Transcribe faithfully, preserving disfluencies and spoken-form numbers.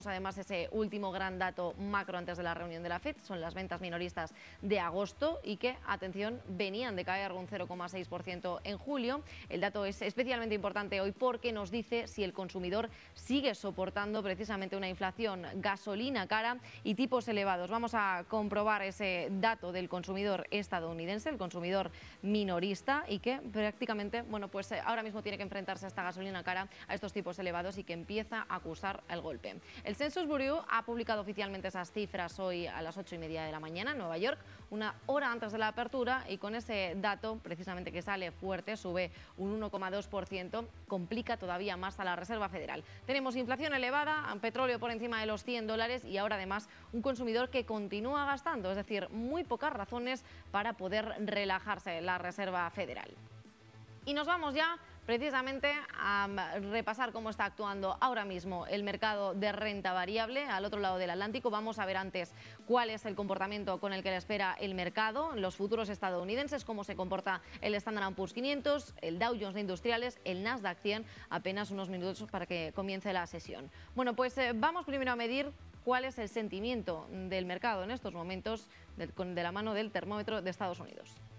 Además, ese último gran dato macro antes de la reunión de la Fed son las ventas minoristas de agosto y que, atención, venían de caer un cero coma seis por ciento en julio. El dato es especialmente importante hoy porque nos dice si el consumidor sigue soportando precisamente una inflación, gasolina cara y tipos elevados. Vamos a comprobar ese dato del consumidor estadounidense, el consumidor minorista, y que prácticamente, bueno, pues ahora mismo tiene que enfrentarse a esta gasolina cara, a estos tipos elevados y que empieza a acusar el golpe. El Census Bureau ha publicado oficialmente esas cifras hoy a las ocho y media de la mañana en Nueva York, una hora antes de la apertura, y con ese dato, precisamente que sale fuerte, sube un uno coma dos por ciento, complica todavía más a la Reserva Federal. Tenemos inflación elevada, petróleo por encima de los cien dólares y ahora además un consumidor que continúa gastando, es decir, muy pocas razones para poder relajarse la Reserva Federal. Y nos vamos ya precisamente a repasar cómo está actuando ahora mismo el mercado de renta variable al otro lado del Atlántico. Vamos a ver antes cuál es el comportamiento con el que le espera el mercado, los futuros estadounidenses, cómo se comporta el Standard and Poor's quinientos, el Dow Jones de Industriales, el Nasdaq cien, apenas unos minutos para que comience la sesión. Bueno, pues eh, vamos primero a medir cuál es el sentimiento del mercado en estos momentos de, de la mano del termómetro de Estados Unidos.